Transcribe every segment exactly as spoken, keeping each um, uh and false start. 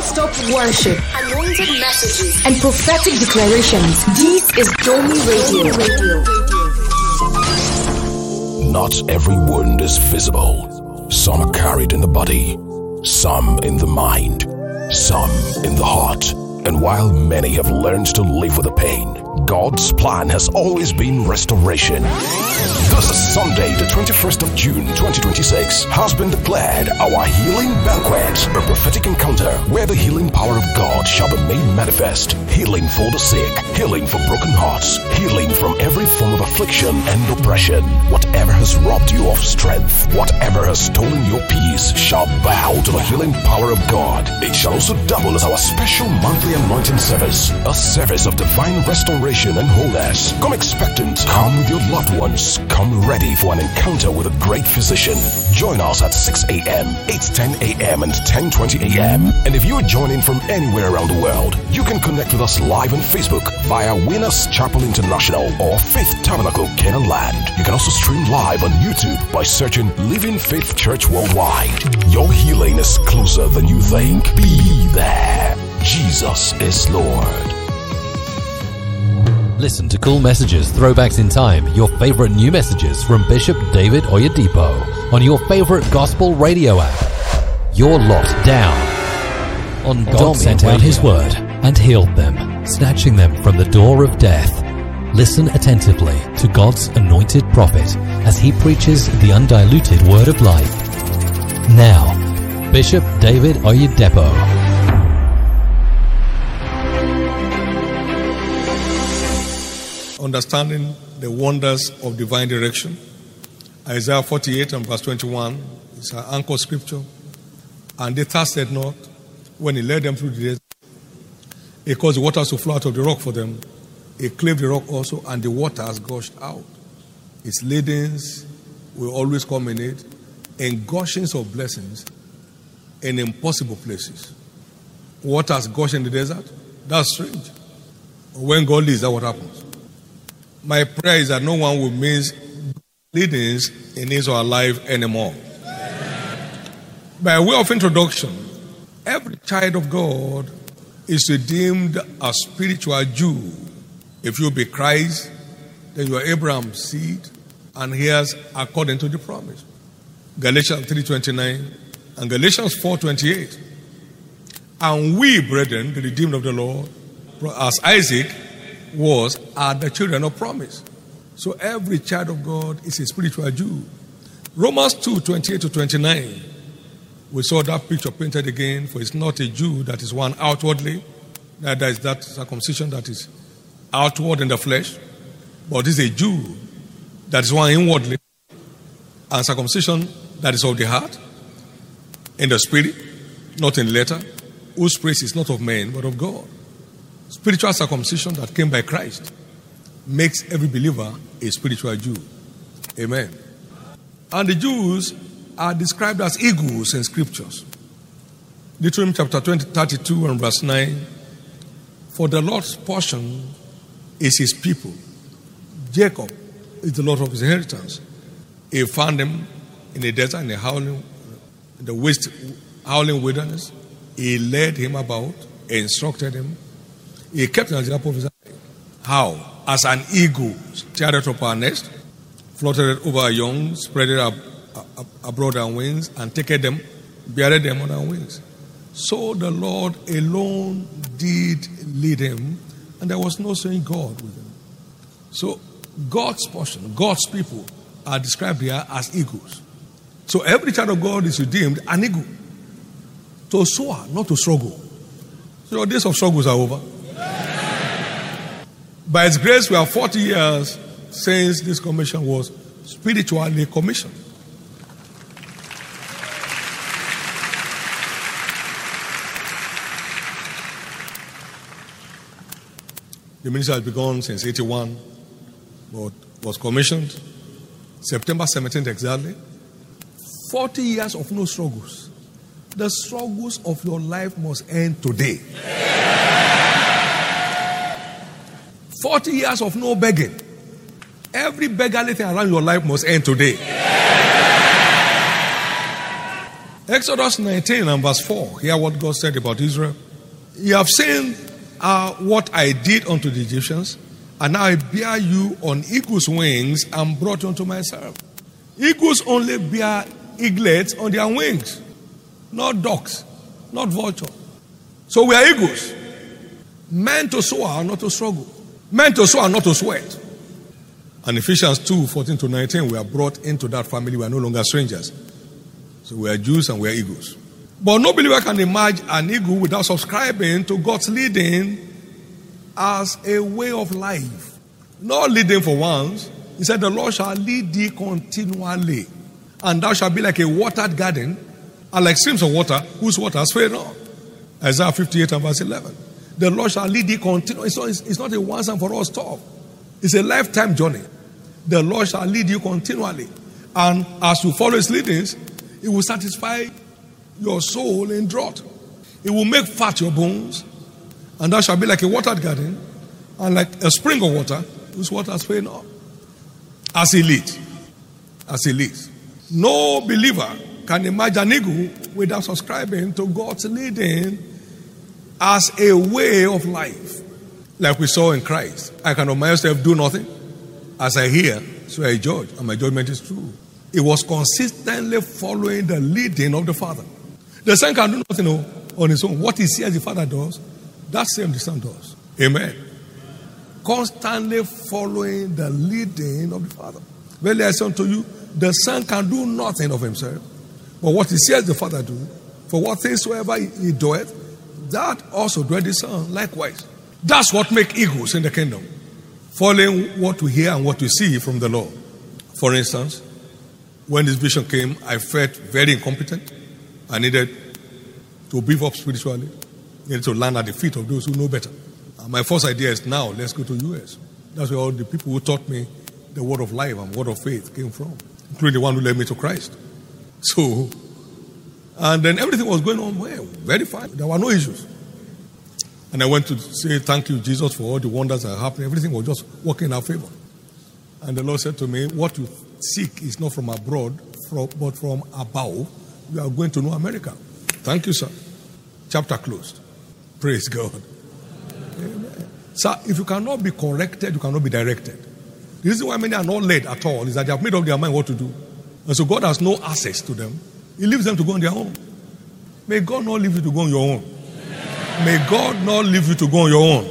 Non-stop worship, anointed messages, and prophetic declarations. This is Domi Radio. Not every wound is visible. Some are carried in the body, some in the mind, some in the heart. And while many have learned to live with the pain, God's plan has always been restoration. This is Sunday, the twenty-first of June, twenty twenty-six, has been declared our healing banquet, a prophetic encounter where the healing power of God shall be made manifest. Healing for the sick, healing for broken hearts, healing from every form of affliction and oppression. Whatever has robbed you of strength, whatever has stolen your peace, shall bow to the healing power of God. It shall also double as our special monthly anointing service, a service of divine restoration and wholeness. Come expectant, come with your loved ones, come ready for an encounter with a great physician. Join us at six a.m., eight ten a.m. and ten twenty a.m. And if you are joining from anywhere around the world, you can connect with us live on Facebook via Winners Chapel International or Faith Tabernacle Canaan Land. You can also stream live on YouTube by searching Living Faith Church Worldwide. Your healing is closer than you think. Be there. Jesus is Lord. Listen to Cool Messages, Throwbacks in Time, your favorite new messages from Bishop David Oyedepo on your favorite gospel radio app. You're locked down. On God sent out His word and healed them, snatching them from the door of death. Listen attentively to God's anointed prophet as he preaches the undiluted word of life. Now, Bishop David Oyedepo. Understanding the wonders of divine direction. Isaiah forty-eight and verse twenty-one is our anchor scripture. And they thirsted not when he led them through the desert. He caused the waters to flow out of the rock for them. He cleft the rock also, and the waters gushed out. His leadings will always culminate in gushings of blessings in impossible places. Waters gush in the desert? That's strange. When God leads, that's what happens. My prayer is that no one will miss leadings in his or her life anymore. By way of introduction, every child of God is redeemed a spiritual Jew. If you be Christ, then you are Abraham's seed and heirs according to the promise. Galatians three twenty-nine and Galatians four twenty-eight. And we, brethren, the redeemed of the Lord, as Isaac was, are the children of promise. So every child of God is a spiritual Jew. Romans two twenty-eight to twenty-nine. We saw that picture painted again. For it's not a Jew that is one outwardly, that there is that circumcision that is outward in the flesh, but it's a Jew that is one inwardly, and circumcision that is of the heart, in the spirit, not in letter, whose praise is not of men but of God. Spiritual circumcision that came by Christ makes every believer a spiritual Jew. Amen. And the Jews are described as eagles in scriptures. Deuteronomy chapter twenty, thirty-two and verse nine. For the Lord's portion is his people. Jacob is the Lord of his inheritance. He found him in the desert, in the howling, in the waste, howling wilderness. He led him about, instructed him. He kept him as the apple of his eye. How? As an eagle teareth up our nest, fluttered over our young, spreaded ab- ab- abroad our wings, and taketh them, buried them on our wings. So the Lord alone did lead him, and there was no saying God with him. So God's portion, God's people are described here as eagles. So every child of God is redeemed an eagle. To soar, not to struggle. So your days of struggles are over. By His grace, we have forty years since this commission was spiritually commissioned. The ministry has begun since eighty-one, but was commissioned September seventeenth exactly. forty years of no struggles. The struggles of your life must end today. forty years of no begging. Every beggarly thing around your life must end today. Exodus nineteen and verse four. Hear what God said about Israel. You have seen uh, what I did unto the Egyptians, and now I bear you on eagle's wings and brought you unto myself. Eagles only bear eaglets on their wings, not ducks, not vulture. So we are eagles. Meant to soar, not to struggle. Meant to soar, not to sweat. And Ephesians two, fourteen to nineteen, we are brought into that family. We are no longer strangers. So we are Jews and we are eagles. But no believer can emerge an eagle without subscribing to God's leading as a way of life. Not leading for once. He said, the Lord shall lead thee continually. And thou shalt be like a watered garden, and like streams of water, whose waters fail not. Isaiah fifty-eight and verse eleven. The Lord shall lead thee continually. It's not, it's not a once and for all stop. It's a lifetime journey. The Lord shall lead you continually. And as you follow his leadings, it will satisfy your soul in drought. It will make fat your bones. And thou shalt be like a watered garden, and like a spring of water, whose waters fail not. As he leads. As he leads. No believer can imagine an eagle without subscribing to God's leading as a way of life. Like we saw in Christ. I can of myself do nothing. As I hear, so I judge, and my judgment is true. It was consistently following the leading of the Father. The Son can do nothing on his own. What he sees the Father does, that same the Son does. Amen. Constantly following the leading of the Father. Verily I say unto you, the Son can do nothing of himself, but what he sees the Father do, for what things soever he, he doeth, that also doeth the Son likewise. That's what makes eagles in the kingdom. Following what we hear and what we see from the Lord. For instance, when this vision came, I felt very incompetent. I needed to beef up spiritually. I needed to land at the feet of those who know better. And my first idea is now, let's go to the U S. That's where all the people who taught me the word of life and word of faith came from, including the one who led me to Christ. So, and then everything was going on well, very fine. There were no issues. And I went to say, thank you, Jesus, for all the wonders that are happening. Everything was just working in our favor. And the Lord said to me, what you seek is not from abroad, from, but from above. You are going to know America. Thank you, sir. Chapter closed. Praise God. Amen. Sir, if you cannot be corrected, you cannot be directed. The reason why many are not led at all is that they have made up their mind what to do. And so God has no access to them. He leaves them to go on their own. May God not leave you to go on your own. May God not leave you to go on your own.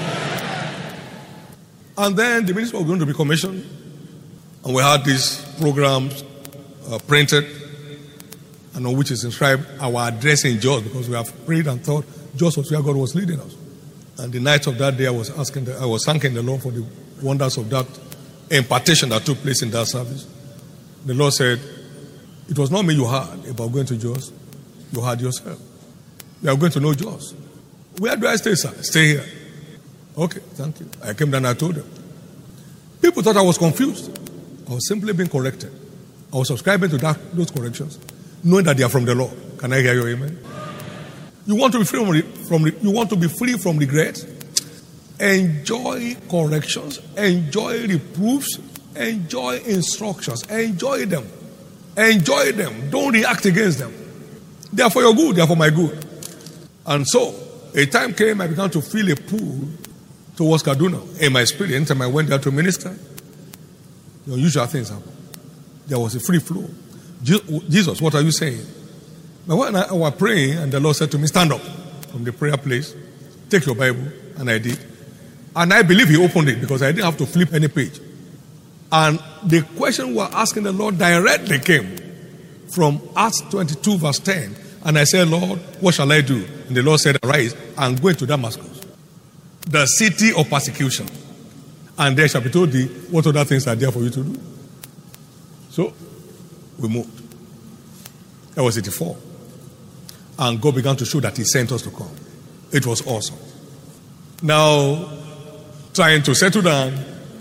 And then the ministry was going to be commissioned. And we had these programs uh, printed, and on which is inscribed our address in Jos, because we have prayed and thought Jos was where God was leading us. And the night of that day, I was asking, the, I was thanking the Lord for the wonders of that impartation that took place in that service. The Lord said, it was not me you heard about going to Jos. You heard yourself. You are going to know Jos. Where do I stay, sir? Stay here. Okay, thank you. I came down and I told them. People thought I was confused. I was simply being corrected. I was subscribing to that, those corrections, knowing that they are from the Lord. Can I hear your amen? You want to be free from, from you want to be free from regret? Enjoy corrections, enjoy reproofs, enjoy instructions, enjoy them. Enjoy them. Don't react against them. They are for your good, they are for my good. And so, a time came I began to feel a pull towards Kaduna in my spirit. Anytime I went there to minister, the unusual things happened. There was a free flow. Jesus, what are you saying? But when I was praying, and the Lord said to me, stand up from the prayer place, take your Bible, and I did. And I believe he opened it because I didn't have to flip any page. And the question we were asking the Lord directly came from Acts twenty-two verse ten. And I said, Lord, what shall I do? And the Lord said, arise and go into Damascus, the city of persecution. And there shall be told thee what other things are there for you to do. So, we moved. That was eighty-four. And God began to show that he sent us to come. It was awesome. Now, trying to settle down,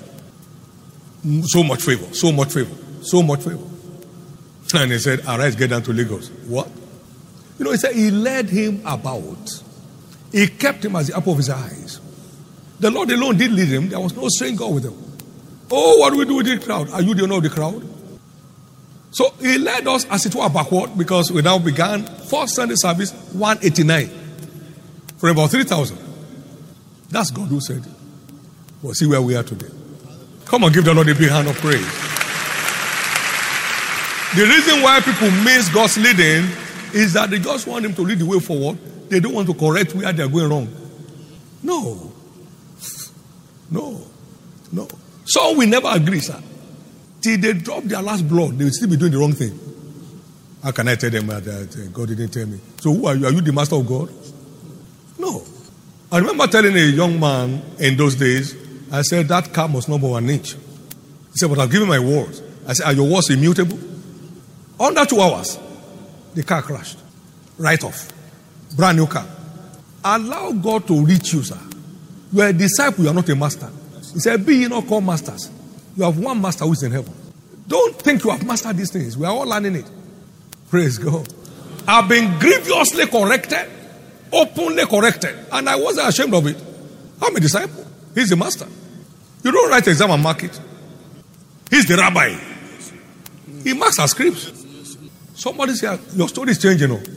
so much favor, so much favor, so much favor. And he said, arise, get down to Lagos. What? You know, he said he led him about. He kept him as the apple of his eyes. The Lord alone did lead him. There was no strange God with him. Oh, what do we do with the crowd? Are you the owner of the crowd? So he led us as it were backward because we now began first Sunday service one eighty-nine for about three thousand. That's God who said it. Well, see where we are today. Come on, give the Lord a big hand of praise. The reason why people miss God's leading is that they just want him to lead the way forward. They don't want to correct where they are going wrong. No. No. No. Some will never agree, sir. Till they drop their last blood, they will still be doing the wrong thing. How can I tell them that uh, God didn't tell me? So who are you? Are you the master of God? No. I remember telling a young man in those days, I said, that car must not move an inch. He said, but I've given my words. I said, are your words immutable? Under two hours, the car crashed. Right off. Brand new car. Allow God to reach you, sir. You are a disciple, you are not a master. He said, be ye not called masters. You have one master who is in heaven. Don't think you have mastered these things. We are all learning it. Praise God. I've been grievously corrected, openly corrected, and I wasn't ashamed of it. I'm a disciple. He's the master. You don't write exam and mark it. He's the rabbi. He marks our scripts. Somebody said, your story is changing. You know?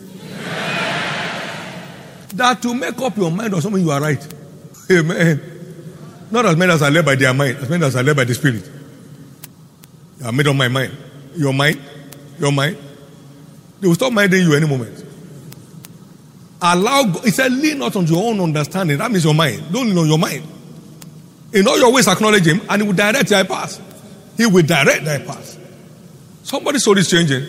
That to make up your mind or something, you are right. Amen. Not as many as are led by their mind, as many as are led by the Spirit. I made up my mind. Your mind, your mind. They will stop minding you any moment. Allow God. He said, lean not on your own understanding. That means your mind. Don't lean on your mind. In all your ways, acknowledge him, and he will direct thy path. He will direct thy path. Somebody's story is changing.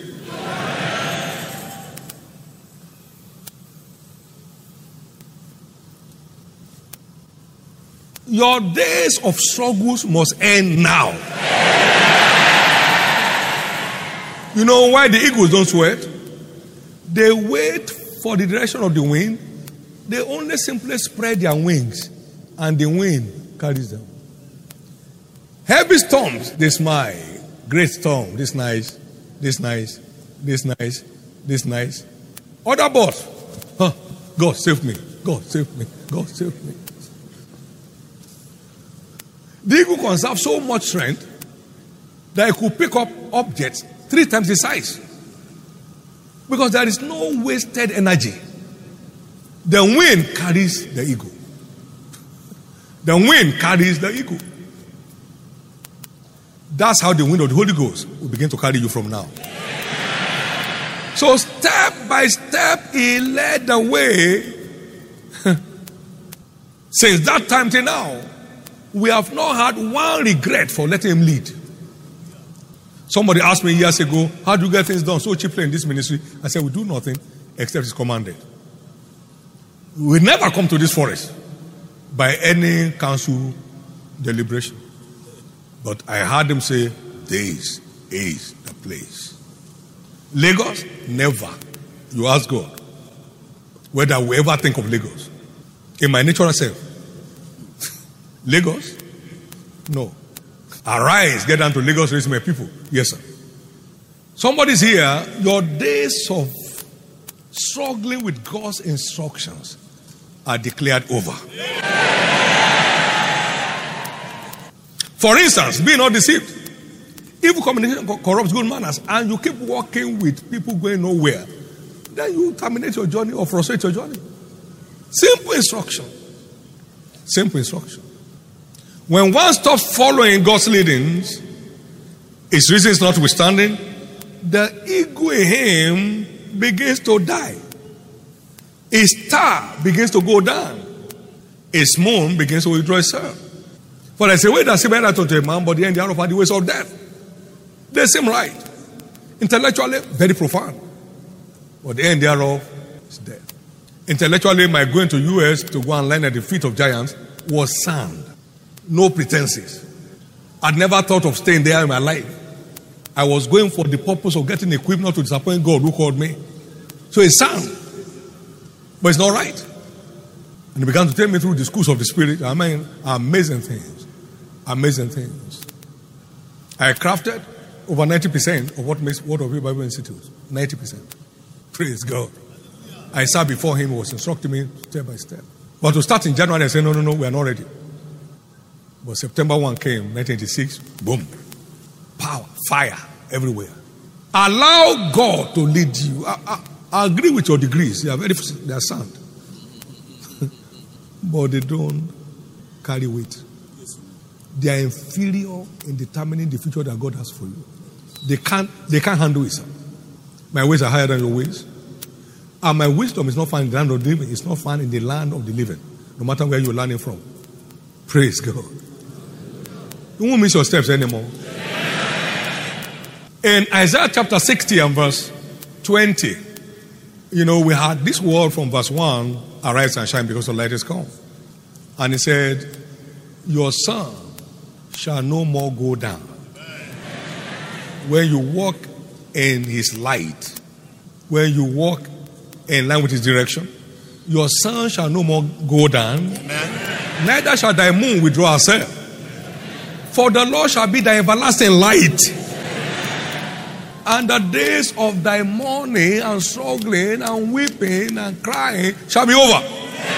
Your days of struggles must end now. You know why the eagles don't sweat? They wait for the direction of the wind. They only simply spread their wings, and the wind carries them. Heavy storms, they smile. Great storm, this nice, this nice, this nice, this nice. Other boss, huh? God save me, God save me, God save me. The eagle conserves so much strength that it could pick up objects three times the size. Because there is no wasted energy. The wind carries the eagle. The wind carries the eagle. That's how the wind of the Holy Ghost will begin to carry you from now. So step by step, he led the way. Since that time till now, we have not had one regret for letting him lead. Somebody asked me years ago, how do you get things done so cheaply in this ministry? I said, we do nothing except it's commanded. We never come to this forest by any council deliberation. But I heard them say, this is the place. Lagos, never. You ask God whether we ever think of Lagos. In my natural self. Lagos? No. Arise, get down to Lagos, raise my people. Yes, sir. Somebody's here, your days of struggling with God's instructions are declared over. For instance, be not deceived. Evil communication corrupts good manners, and you keep walking with people going nowhere, then you terminate your journey or frustrate your journey. Simple instruction. Simple instruction. When one stops following God's leadings, his reasons notwithstanding, the ego in him begins to die. His star begins to go down. His moon begins to withdraw itself. For there's a way that seemeth right unto a man, but the end thereof are the ways of death. They seem right. Intellectually, very profound. But the end thereof is death. Intellectually, my going to U S to go and learn at the feet of giants was sound. No pretenses. I'd never thought of staying there in my life. I was going for the purpose of getting equipped not to disappoint God who called me. So it's sound. But it's not right. And he began to take me through the schools of the Spirit. I mean, amazing things. Amazing things. I crafted over ninety percent of what makes Word of Faith Bible Institute. ninety percent. Praise God. I sat before him, he was instructing me step by step. But to start in January, I said, no, no, no, we are not ready. But September first came, nineteen eighty-six, boom. Power, fire, everywhere. Allow God to lead you. I, I, I agree with your degrees. They are very they are sound. But they don't carry weight. They are inferior in determining the future that God has for you. They can't, they can't handle it, sir. My ways are higher than your ways. And my wisdom is not found in the land of the living. It's not found in the land of the living. No matter where you're learning from. Praise God. You won't miss your steps anymore. In Isaiah chapter sixty and verse twenty, you know, we had this word from verse one, arise and shine because the light is come. And he said, your sun shall no more go down. When you walk in his light, when you walk in line with his direction, your sun shall no more go down. Amen. Neither shall thy moon withdraw herself. For the Lord shall be thy everlasting light. And the days of thy mourning and struggling and weeping and crying shall be over.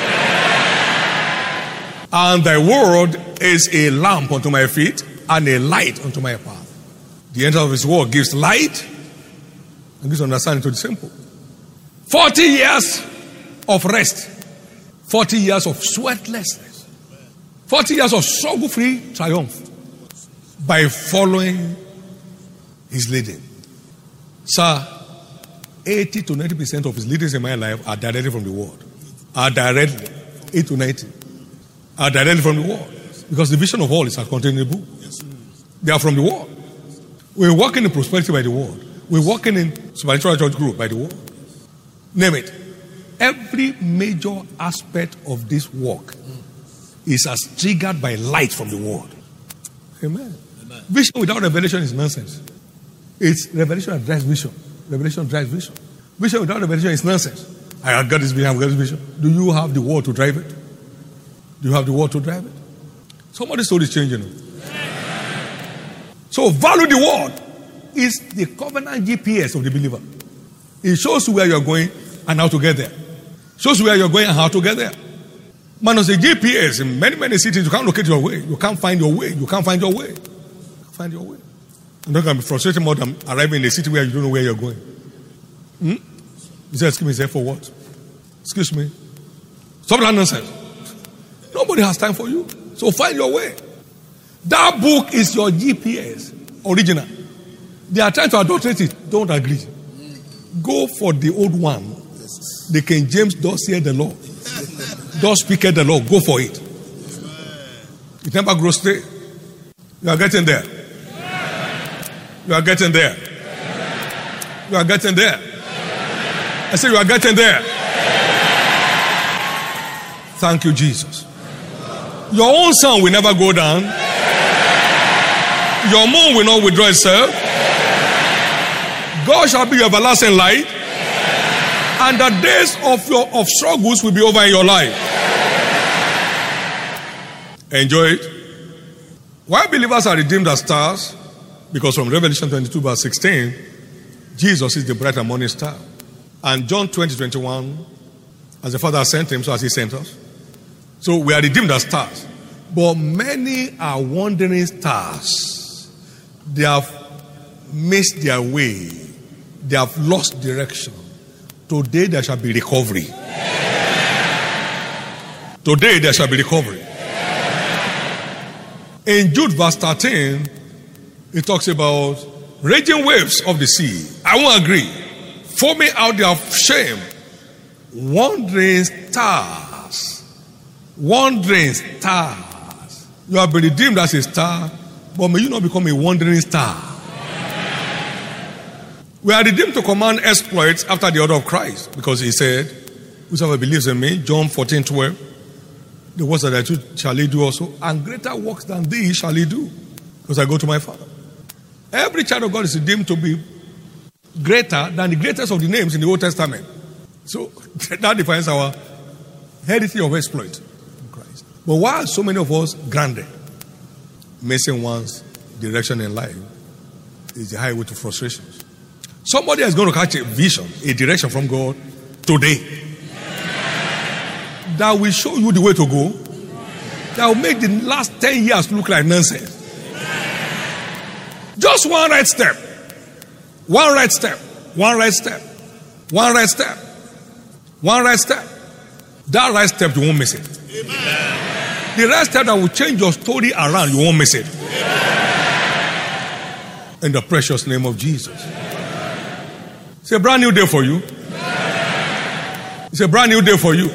And thy word is a lamp unto my feet and a light unto my path. The entrance of his word gives light and gives understanding to the simple. Forty years of rest. Forty years of sweatlessness. Forty years of struggle-free triumph. By following his leading. Sir, eighty to ninety percent of his leadings in my life are directly from the word. Are directly. eight to ninety. Are directly from the word. Because the vision of all is contained in the book. They are from the word. We're walking in prosperity by the word. We're walking in supernatural church group by the word. Name it. Every major aspect of this walk is as triggered by light from the word. Amen. Amen. Vision without revelation is nonsense. It's revelation that drives vision. Revelation drives vision. Vision without revelation is nonsense. I have got this vision, I have got this vision. Do you have the word to drive it? Do you have the word to drive it? Somebody's story is changing. So value the word is the covenant G P S of the believer. It shows you where you're going and how to get there. It shows you where you're going and how to get there. Man, as a G P S in many, many cities, you can't locate your way. You can't find your way. You can't find your way. You can't find your way. And that can be frustrating more than arriving in a city where you don't know where you're going. Hmm? You say, excuse me, say for what? Excuse me. Stop that nonsense. Nobody has time for you. So find your way. That book is your G P S. Original. They are trying to adulterate it. Don't agree. Go for the old one. The King James does hear the law. Does speak the law. Go for it. It never grows stray. You are getting there. You are getting there. You are getting there. I say you are getting there. Thank you, Jesus. Your own sun will never go down. Your moon will not withdraw itself. God shall be your everlasting light. And the days of your of struggles will be over in your life. Enjoy it. Why believers are redeemed as stars? Because from Revelation twenty-two verse sixteen, Jesus is the bright and morning star. And John twenty, twenty-one, as the Father sent him, so as he sent us. So we are redeemed as stars. But many are wandering stars. They have missed their way. They have lost direction. Today there shall be recovery. Today there shall be recovery. In Jude verse thirteen, it talks about raging waves of the sea. I won't agree. Foaming out their shame. Wandering stars. Wandering stars. You have been redeemed as a star, but may you not become a wandering star. We are redeemed to command exploits after the order of Christ, because he said, whosoever believes in me, John fourteen, twelve, the works that I do shall he do also, and greater works than these shall he do, because I go to my Father. Every child of God is redeemed to be greater than the greatest of the names in the Old Testament. So that defines our heritage of exploit in Christ. But why are so many of us grounded, missing one's direction in life is the highway to frustrations. Somebody is going to catch a vision, a direction from God today that will show you the way to go, that will make the last ten years look like nonsense. Just one right step. One right step, one right step, one right step, one right step. That right step, you won't miss it. Amen. The right step that will change your story around, you won't miss it. Amen. In the precious name of Jesus. Amen. It's a brand new day for you. Amen. It's a brand new day for you.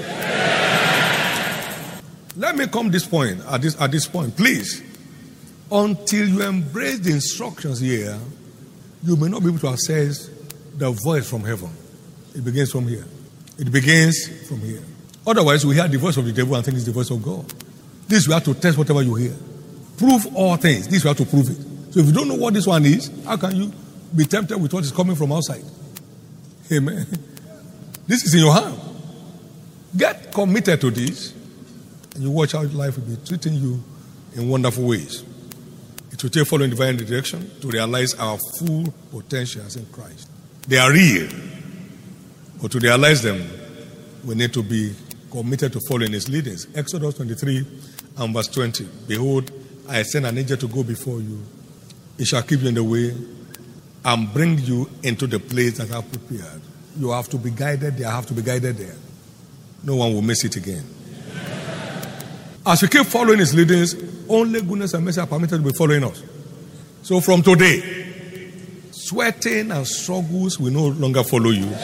Amen. Let me come this point, at this, at this point, please. Until you embrace the instructions here, you may not be able to access the voice from heaven. It begins from here. It begins from here. Otherwise, we hear the voice of the devil and think it's the voice of God. This we have to test whatever you hear. Prove all things. This we have to prove it. So if you don't know what this one is, how can you be tempted with what is coming from outside? Amen. This is in your hand. Get committed to this, and you watch how life will be treating you in wonderful ways. It will take following divine direction to realize our full potentials in Christ. They are real, but to realize them, we need to be committed to following his leadings. Exodus twenty-three and verse twenty. Behold, I send an angel to go before you. He shall keep you in the way and bring you into the place that I have prepared. You have to be guided there. I have to be guided there. No one will miss it again. As we keep following his leadings, only goodness and mercy are permitted to be following us. So from today, sweating and struggles will no longer follow you.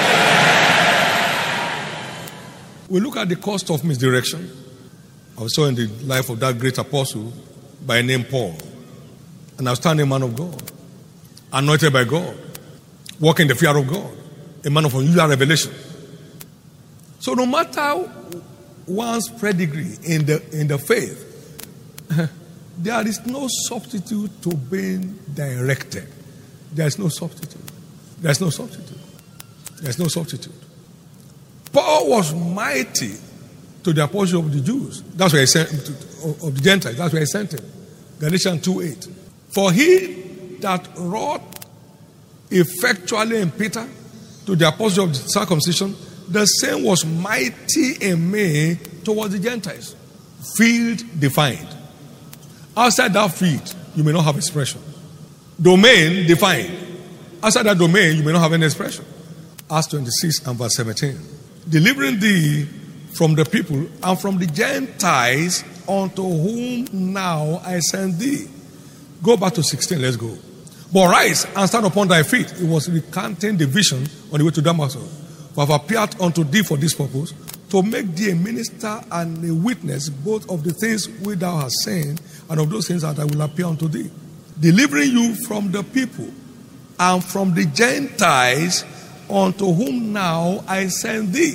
We look at the cost of misdirection. I saw in the life of that great apostle by name Paul, an outstanding man of God, anointed by God, walking in the fear of God, a man of unusual revelation. So no matter one's pedigree in the in the faith, there is no substitute to being directed. There is no substitute. There is no substitute. There is no substitute. Paul was mighty to the apostle of the Jews. That's why he sent him to, of the Gentiles. That's why he sent him. Galatians two eight. For he that wrought effectually in Peter to the apostle of the circumcision, the same was mighty in me towards the Gentiles. Field defined. Outside that field, you may not have expression. Domain defined. Outside that domain, you may not have any expression. Acts twenty-six and verse seventeen. Delivering thee from the people and from the Gentiles unto whom now I send thee. Go back to sixteen, let's go. But rise and stand upon thy feet. It was recanting the vision on the way to Damascus. For I have appeared unto thee for this purpose, to make thee a minister and a witness both of the things which thou hast seen and of those things that I will appear unto thee. Delivering you from the people and from the Gentiles unto whom now I send thee,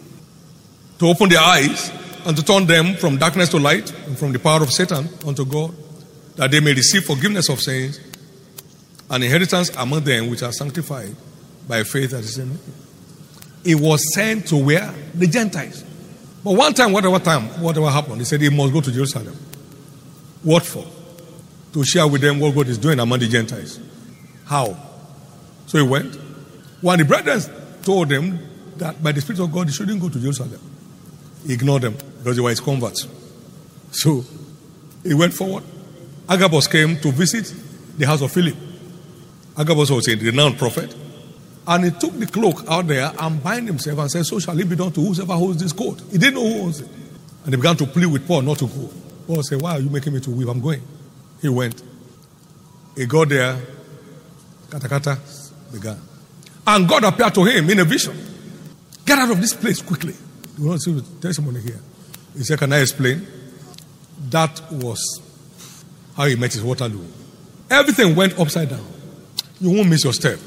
to open their eyes and to turn them from darkness to light and from the power of Satan unto God, that they may receive forgiveness of sins and inheritance among them which are sanctified by faith that is in me. It was sent to where? The Gentiles. But one time, whatever time, whatever happened, he said he must go to Jerusalem. What for? To share with them what God is doing among the Gentiles. How? So he went. When the brethren told him that by the Spirit of God he shouldn't go to Jerusalem, he ignored them because they were his converts. So he went forward. Agabus came to visit the house of Philip. Agabus was a renowned prophet. And he took the cloak out there and bind himself and said, so shall it be done to whosoever holds this coat. He didn't know who owns it. And they began to plead with Paul not to go. Paul said, why are you making me to weep? I'm going. He went. He got there. Kata kata began. And God appeared to him in a vision. Get out of this place quickly. You want to see the testimony here? He said, can I explain? That was how he met his Waterloo. Everything went upside down. You won't miss your step.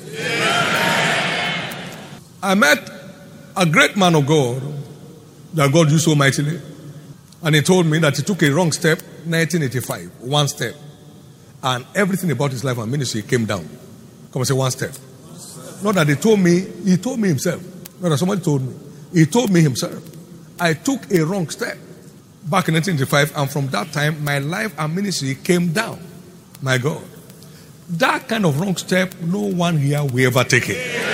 I met a great man of God that God used so mightily. And he told me that he took a wrong step, nineteen eighty-five, one step. And everything about his life and ministry came down. Come and say one step. Not that they told me, he told me himself. Not that somebody told me. He told me himself. I took a wrong step back in nineteen eighty-five, and from that time, my life and ministry came down. My God. That kind of wrong step, no one here will ever take it.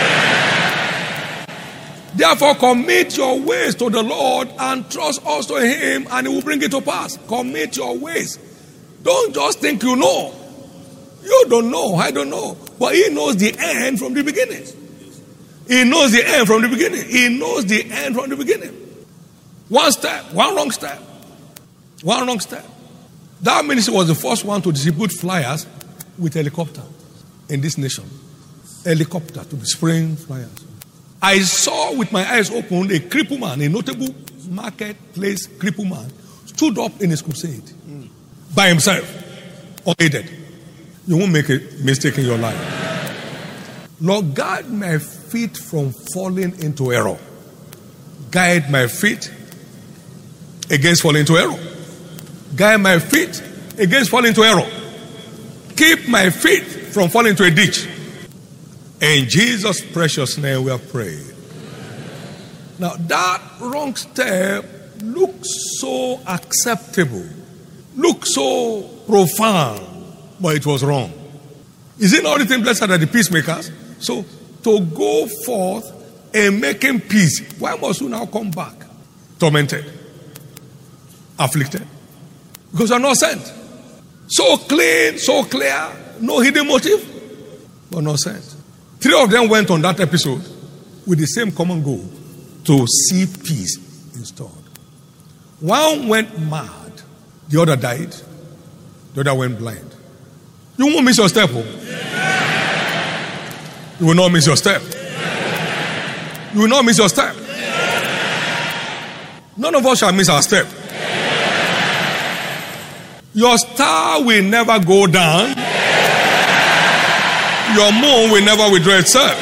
Therefore, commit your ways to the Lord and trust also in Him, and He will bring it to pass. Commit your ways. Don't just think you know. You don't know. I don't know. But he knows the end from the beginning. He knows the end from the beginning. He knows the end from the beginning. One step, one wrong step. One wrong step. That ministry was the first one to distribute flyers with helicopter in this nation. Helicopter to be spraying flyers. I saw with my eyes open a crippled man, a notable marketplace crippled man, stood up in his crusade mm. by himself, unaided. You won't make a mistake in your life. Lord, guide my feet from falling into error. Guide my feet against falling into error. Guide my feet against falling into error. Keep my feet from falling into a ditch. In Jesus' precious name we have prayed. Now that wrong step looks so acceptable, looks so profound, but it was wrong. Is it not written, blessed are the peacemakers? So to go forth and making peace, why must you now come back tormented, afflicted? Because you are not sent. So clean, so clear, no hidden motive, but not sent. Three of them went on that episode with the same common goal, to see peace installed. One went mad, the other died, the other went blind. You won't miss your step. Oh? You will not miss your step. You will not miss your step. None of us shall miss our step. Your star will never go down. Your moon will never withdraw itself.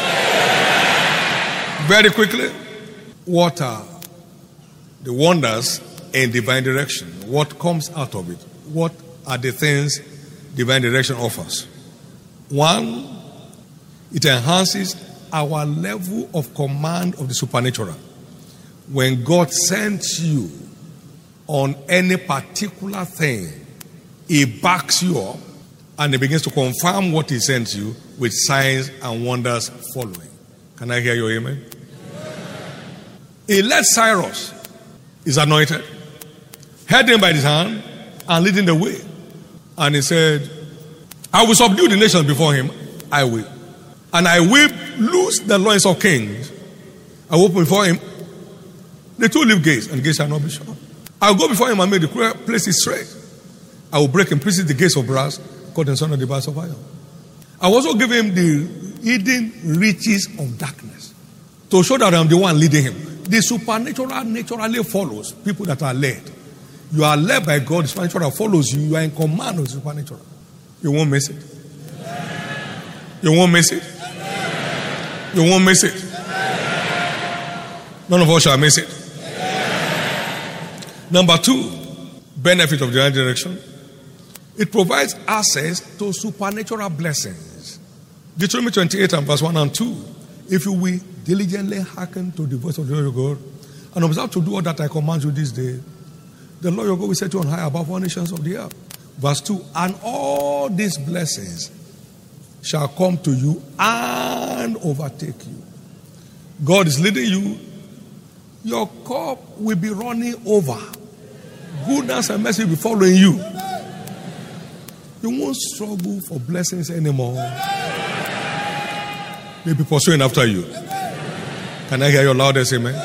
Very quickly, what are the wonders in divine direction? What comes out of it? What are the things divine direction offers? One, it enhances our level of command of the supernatural. When God sends you on any particular thing, He backs you up and He begins to confirm what He sends you with signs and wonders following. Can I hear your amen? He led Cyrus, is anointed, held him by his hand and leading the way. And he said, I will subdue the nations before him. I will. And I will loose the loins of kings. I will open before him the two-leaf gates, and the gates shall not be shut. I will go before him and make the places straight. I will break in pieces the gates of brass, cut in sunder the bars of iron. I will also give him the hidden riches of darkness to show that I am the one leading him. The supernatural naturally follows people that are led. You are led by God, the supernatural follows you. You are in command of the supernatural. You won't miss it. You won't miss it. You won't miss it. None of us shall miss it. Number two, benefit of divine direction. It provides access to supernatural blessings. Deuteronomy twenty-eight and verse one and two. If you will diligently hearken to the voice of the Lord your God, and observe to do all that I command you this day, the Lord your God will set you on high above all nations of the earth. Verse two, and all these blessings shall come to you and overtake you. God is leading you. Your cup will be running over. Goodness and mercy will be following you. You won't struggle for blessings anymore. They'll be pursuing after you. Can I hear your loudest amen?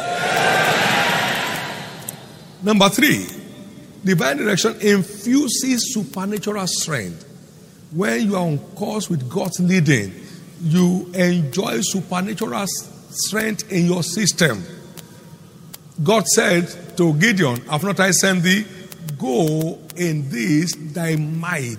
Number three, divine direction infuses supernatural strength. When you are on course with God's leading, you enjoy supernatural strength in your system. God said to Gideon, have not I sent thee? Go in this thy might.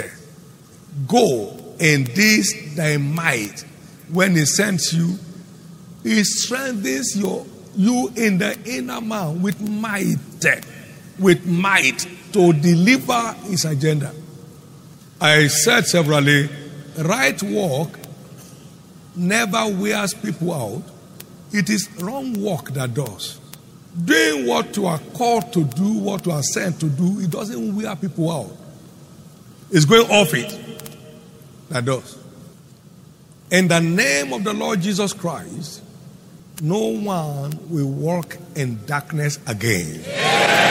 Go in this thy might. When He sends you, He strengthens your, you in the inner man with might. With might to deliver His agenda. I said severally, right work never wears people out. It is wrong work that does. Doing what you are called to do, what you are sent to do, it doesn't wear people out. It's going off it that does. In the name of the Lord Jesus Christ, no one will walk in darkness again.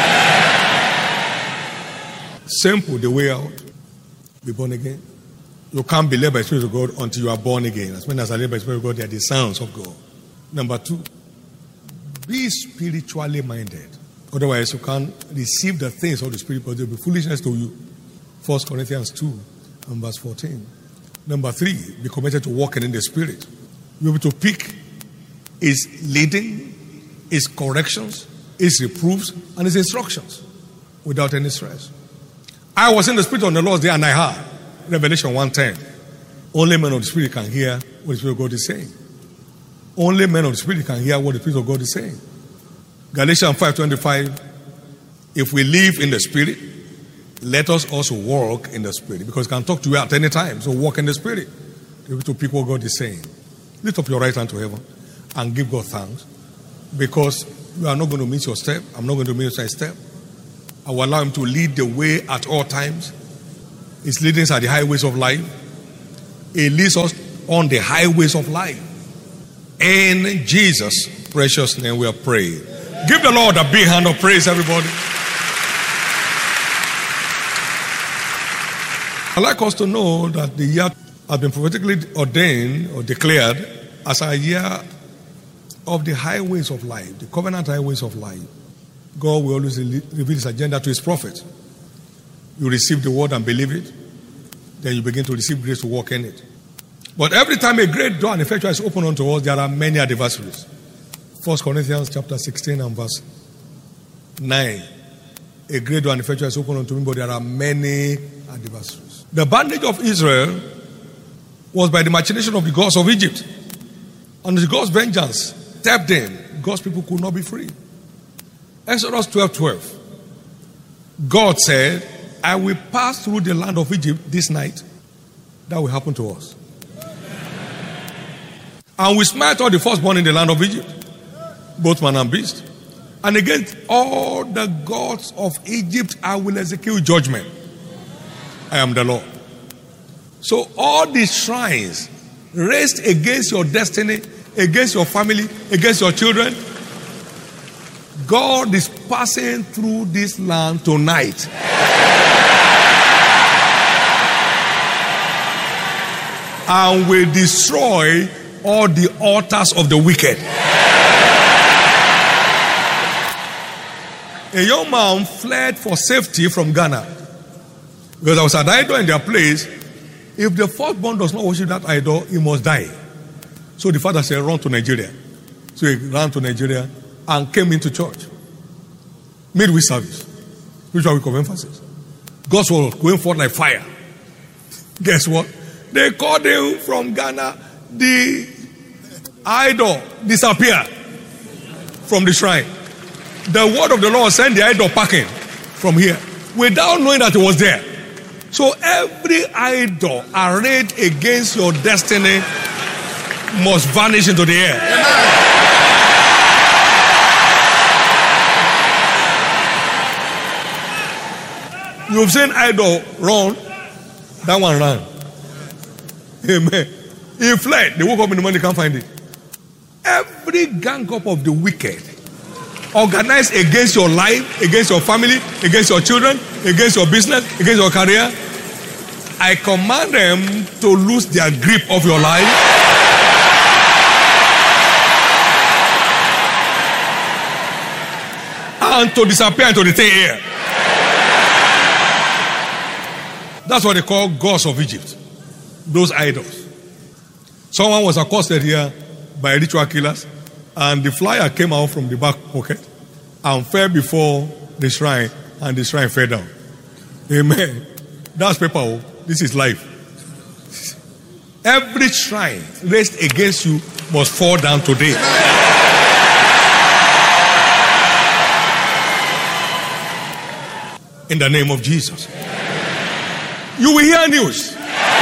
Simple, the way out. Be born again. You can't be led by the Spirit of God until you are born again. As many as are led by the Spirit of God, they are the sons of God. Number two, be spiritually minded. Otherwise, you can't receive the things of the Spirit, but they'll be foolishness to you. First Corinthians two and verse fourteen. Number three, be committed to walking in the Spirit. You'll be able to pick His leading, His corrections, His reproofs, and His instructions without any stress. I was in the Spirit on the Lord's day and I heard Revelation one ten. Only men of the Spirit can hear what the Spirit of God is saying. Only men of the Spirit can hear what the Spirit of God is saying. Galatians five twenty-five. If we live in the Spirit, let us also walk in the Spirit. Because we can talk to you at any time. So walk in the Spirit. To be able to pick what God is saying. Lift up your right hand to heaven and give God thanks. Because you are not going to miss your step. I'm not going to miss my step. I will allow Him to lead the way at all times. His leadings are the highways of life. He leads us on the highways of life. In Jesus' precious name we are praying. Give the Lord a big hand of praise, everybody. I'd like us to know that the year has been prophetically ordained or declared as a year of the highways of life, the covenant highways of life. God will always reveal His agenda to His prophets. You receive the word and believe it, then you begin to receive grace to walk in it. But every time a great door and effectual is opened unto us, there are many adversaries. First Corinthians chapter sixteen and verse nine. A great door and effectual is opened unto me, but there are many adversaries. The bondage of Israel was by the machination of the gods of Egypt. And the God's vengeance stepped in. God's people could not be free. Exodus twelve twelve. God said, I will pass through the land of Egypt this night. That will happen to us. And we smite all the firstborn in the land of Egypt, both man and beast. And against all the gods of Egypt, I will execute judgment. I am the Lord. So all these shrines raised against your destiny, against your family, against your children, God is passing through this land tonight. And will destroy all the altars of the wicked. A young man fled for safety from Ghana. Because there was an idol in their place. If the firstborn does not worship that idol, he must die. So the father said, run to Nigeria. So he ran to Nigeria and came into church. Midweek service. Spiritual week of emphasis. God's word was going forth like fire. Guess what? They called him from Ghana. The idol disappeared from the shrine. The word of the Lord sent the idol packing from here without knowing that it was there. So every idol arrayed against your destiny must vanish into the air. You've seen idol run, that one ran. Amen. He fled. They woke up in the morning, they can't find it. Every gang up of the wicked organized against your life, against your family, against your children, against your business, against your career, I command them to lose their grip of your life. And to disappear into the thin air. That's what they call gods of Egypt. Those idols. Someone was accosted here by ritual killers, and the flyer came out from the back pocket and fell before the shrine, and the shrine fell down. Amen. That's paper. This is life. Every shrine raised against you must fall down today. In the name of Jesus. You will hear news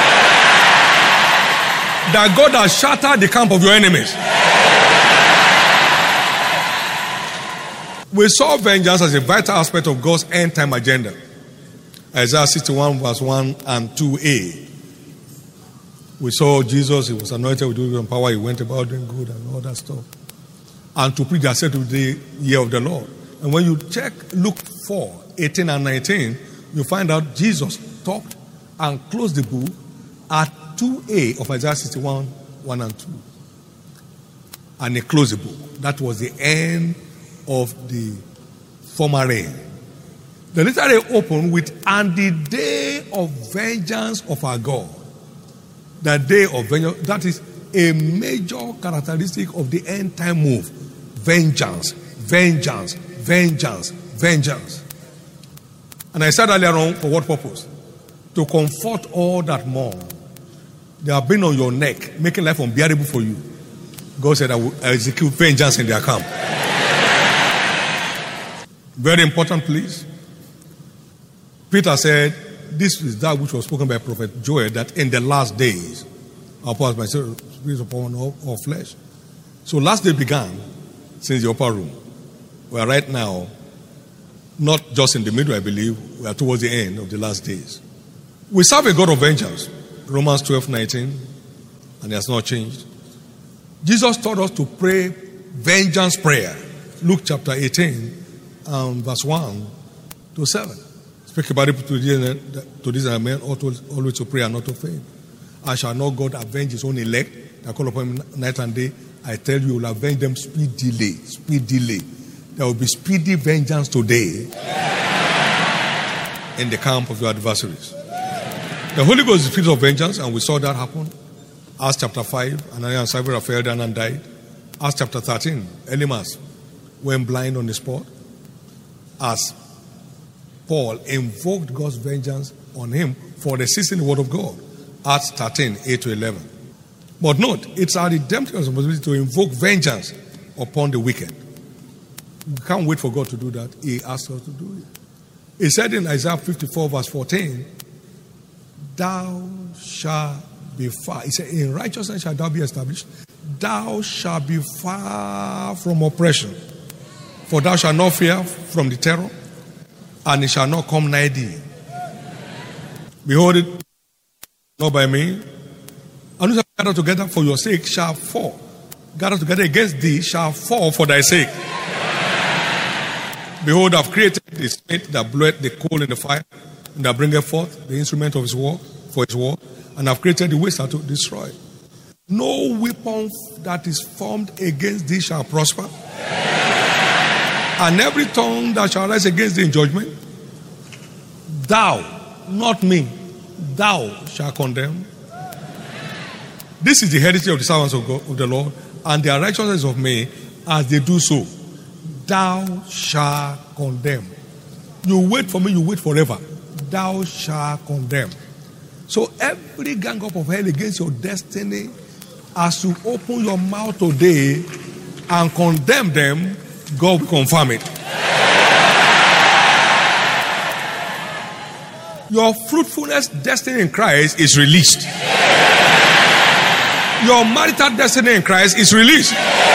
that God has shattered the camp of your enemies. We saw vengeance as a vital aspect of God's end time agenda. Isaiah sixty-one verse one and two a. We saw Jesus, he was anointed with wisdom and power, he went about doing good and all that stuff. And to preach the acceptable day, year of the Lord. And when you check Luke four, eighteen and nineteen, you find out Jesus stopped and closed the book at two A of Isaiah sixty-one, one and two. And he closed the book. That was the end of the former reign. The later reign opened with, and the day of vengeance of our God. The day of vengeance, that is a major characteristic of the end time move. Vengeance, vengeance, vengeance, vengeance. And I said earlier on, for what purpose? To comfort all that mourn. They have been on your neck, making life unbearable for you. God said, I will execute vengeance in their camp. Very important, please. Peter said, this is that which was spoken by Prophet Joel, that in the last days, I'll pour out my spirit upon all, all flesh. So last day began since the upper room. We are right now, not just in the middle, I believe, we are towards the end of the last days. We serve a God of vengeance. Romans twelve, nineteen, and it has not changed. Jesus taught us to pray vengeance prayer. Luke chapter eighteen, um, verse one to seven. Speak about it to these, to these men, always to pray and not to faint. And shall not God avenge his own elect that call upon him night and day? I tell you, he will avenge them speedily. Speedily. There will be speedy vengeance today in the camp of your adversaries. The Holy Ghost is the spirit of vengeance, and we saw that happen. Acts chapter five, Ananias and Sapphira fell down and died. Acts chapter thirteen, Elymas went blind on the spot as Paul invoked God's vengeance on him for resisting the word of God. Acts thirteen, eight to eleven. But note, it's our redemptive responsibility to invoke vengeance upon the wicked. We can't wait for God to do that. He asked us to do it. He said in Isaiah fifty-four, verse fourteen, thou shalt be far. He said, in righteousness shalt thou be established. Thou shalt be far from oppression. For thou shalt not fear from the terror, and it shall not come nigh thee. Behold it, not by me. And who shall gather together for your sake shall fall. Gather together against thee shall fall for thy sake. Behold, I have created the smith that bloweth the coal in the fire, and that bringeth forth the instrument of his war for his war, and I have created the waster to destroy. No weapon that is formed against thee shall prosper, and every tongue that shall rise against thee in judgment, thou, not me, thou shalt condemn. This is the heritage of the servants of God, of the Lord, and their righteousness of me, as they do so. Thou shalt condemn. You wait for me, you wait forever. Thou shalt condemn. So every gang up of hell against your destiny, as you open your mouth today and condemn them, God will confirm it. Your fruitfulness destiny in Christ is released. Your marital destiny in Christ is released.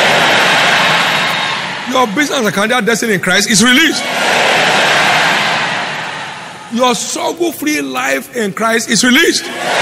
Your business and career destiny in Christ is released. Your struggle-free life in Christ is released.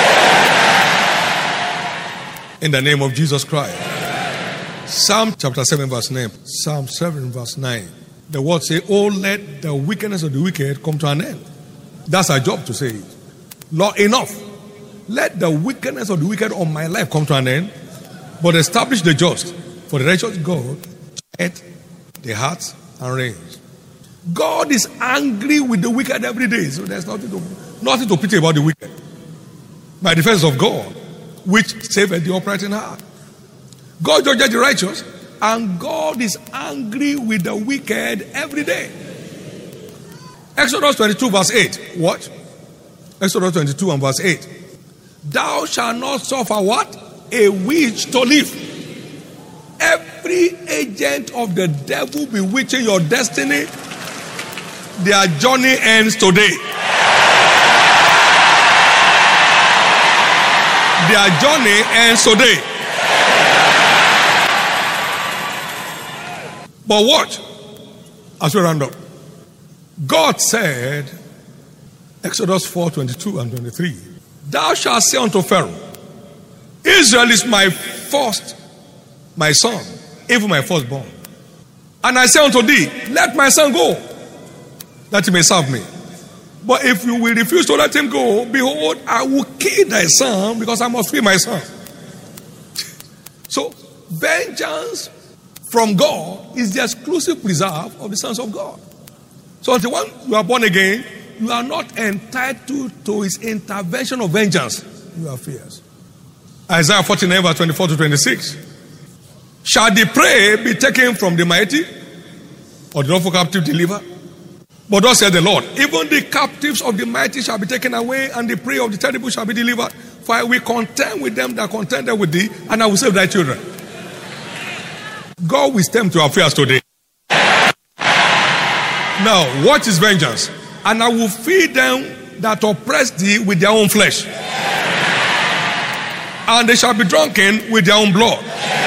In the name of Jesus Christ. Psalm chapter seven verse nine. Psalm seven verse nine. The word say, oh, let the wickedness of the wicked come to an end. That's our job to say it. Lord, enough. Let the wickedness of the wicked on my life come to an end, but establish the just. For the righteous God at the hearts and reins. God is angry with the wicked every day, so there's nothing to, nothing to pity about the wicked. By defense of God, which saveth the upright in heart. God judges the righteous, and God is angry with the wicked every day. Exodus twenty-two verse eight. What? Exodus twenty-two and verse eight. Thou shalt not suffer what? A witch to live. Every agent of the devil bewitching your destiny, their journey ends today. Their journey ends today. But what? As we round up, God said, Exodus four, twenty-two and twenty-three, thou shalt say unto Pharaoh, Israel is my first, my son, even my firstborn. And I say unto thee, let my son go, that he may serve me. But if you will refuse to let him go, behold, I will kill thy son because I must free my son. So, vengeance from God is the exclusive preserve of the sons of God. So until when you are born again, you are not entitled to his intervention of vengeance. You are fears. Isaiah forty-nine, verse twenty-four to twenty-six. Shall the prey be taken from the mighty, or the lawful captive delivered? But thus said the Lord, even the captives of the mighty shall be taken away, and the prey of the terrible shall be delivered. For I will contend with them that contended with thee, and I will save thy children. God will stem to our affairs today. Now, what is vengeance? And I will feed them that oppress thee with their own flesh, and they shall be drunken with their own blood,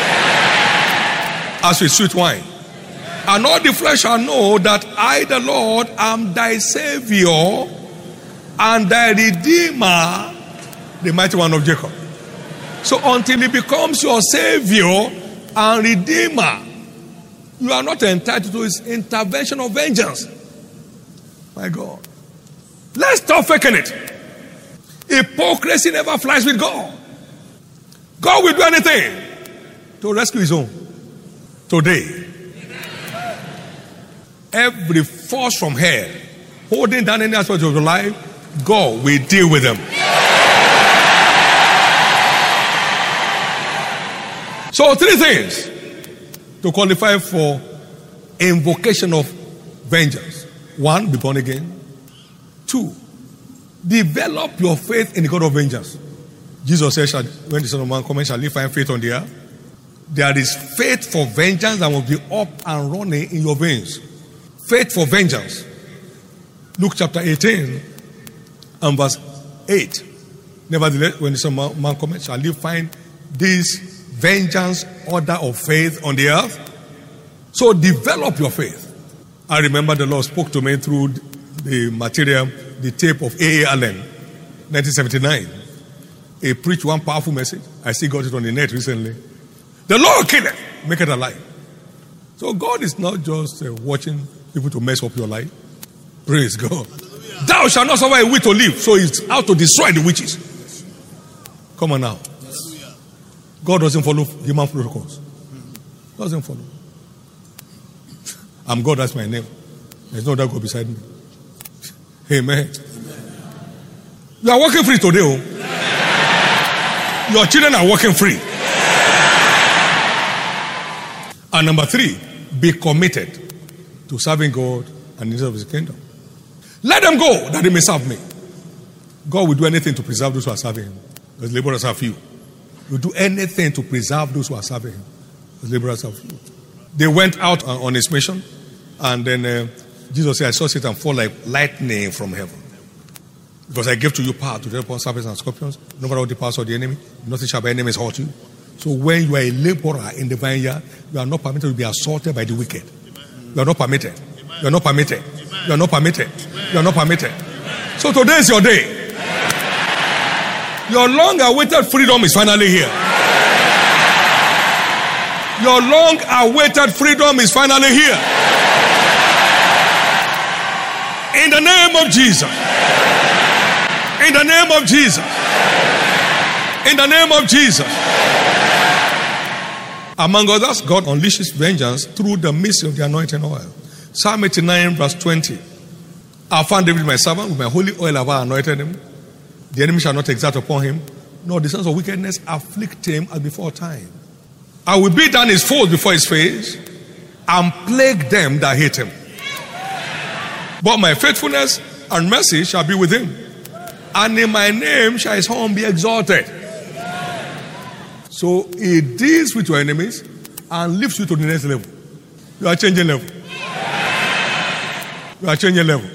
as with sweet wine. And all the flesh shall know that I, the Lord, am thy Savior and thy Redeemer, the mighty one of Jacob. So until he becomes your Savior and Redeemer, you are not entitled to his intervention of vengeance. My God. Let's stop faking it. Hypocrisy never flies with God. God will do anything to rescue his own. Today, every force from hell holding down any aspect of your life, God will deal with them. So three things to qualify for invocation of vengeance. One, be born again. Two, develop your faith in the God of vengeance. Jesus said, when the Son of Man comes, shall he find faith on the earth? There is faith for vengeance that will be up and running in your veins. Faith for vengeance. Luke chapter eighteen and verse eight. Nevertheless, when the Son of Man comes, shall he find this vengeance order of faith on the earth? So develop your faith. I remember the Lord spoke to me through the material, the tape of A A Allen, nineteen seventy-nine. He preached one powerful message. I still got it on the net recently. The Lord kill it, make it alive. So God is not just uh, watching people to mess up your life. Praise God. Hallelujah. Thou shalt not suffer a witch to live. So he's out to destroy the witches. Come on now. Hallelujah. God doesn't follow human protocols. Doesn't follow. I'm God, that's my name. There's no other God beside me. Amen. Amen. You are walking free today. Oh. Your children are walking free. And number three, be committed to serving God and the of his kingdom. Let them go that they may serve me. God will do anything to preserve those who are serving him. Because laborers are few. He will do anything to preserve those who are serving him. Because laborers are few. They went out on his mission, and then uh, Jesus said, I saw Satan fall like lightning from heaven. Because I gave to you power to tread upon serpents and scorpions, no matter what the powers of the enemy, nothing shall by enemies hurt you. So when you are a laborer in the vineyard, you are not permitted to be assaulted by the wicked. You are not permitted. You are not permitted. You are not permitted. You are not permitted. So today is your day. Your long-awaited freedom is finally here. Your long-awaited freedom is finally here. In the name of Jesus. In the name of Jesus. In the name of Jesus. Among others, God unleashes vengeance through the mystery of the anointing oil. Psalm eighty-nine, verse twenty. I found David my servant, with my holy oil have I anointed him. The enemy shall not exact upon him, nor the sons of wickedness afflict him as before time. I will beat down his foes before his face, and plague them that hate him. But my faithfulness and mercy shall be with him, and in my name shall his horn be exalted. So he deals with your enemies and lifts you to the next level. You are changing level. You are changing level.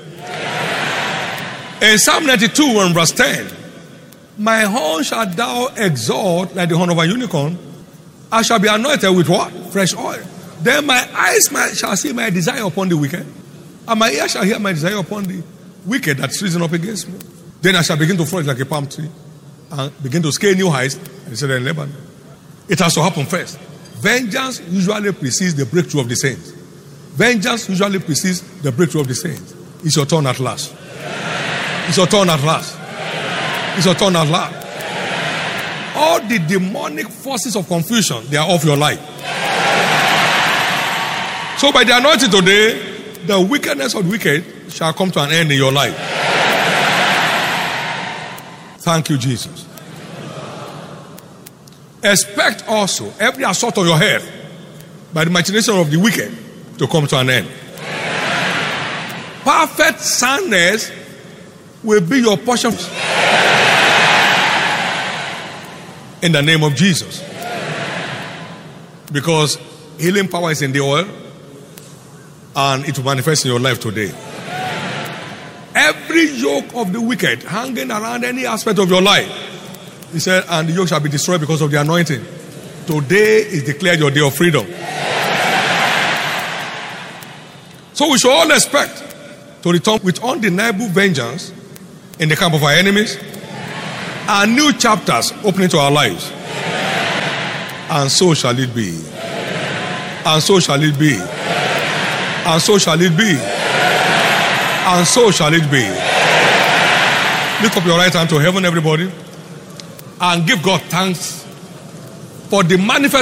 In Psalm ninety-two and verse ten, my horn shalt thou exalt like the horn of a unicorn. I shall be anointed with what? Fresh oil. Then my eyes shall see my desire upon the wicked, and my ears shall hear my desire upon the wicked that's risen up against me. Then I shall begin to flourish like a palm tree and begin to scale new heights, and he said in Lebanon. It has to happen first. Vengeance usually precedes the breakthrough of the saints. Vengeance usually precedes the breakthrough of the saints. It's your turn at last. It's your turn at last. It's your turn at last. All the demonic forces of confusion, they are off your life. So by the anointing today, the wickedness of the wicked shall come to an end in your life. Thank you, Jesus. Expect also every assault on your head by the machination of the wicked to come to an end. Perfect soundness will be your portion in the name of Jesus. Because healing power is in the oil and it will manifest in your life today. Every yoke of the wicked hanging around any aspect of your life, he said, and the yoke shall be destroyed because of the anointing. Today is declared your day of freedom. So we should all expect to return with undeniable vengeance in the camp of our enemies, and new chapters opening to our lives. And so shall it be. And so shall it be. And so shall it be. And so shall it be. Lift up your right hand to heaven, everybody, and give God thanks for the manifest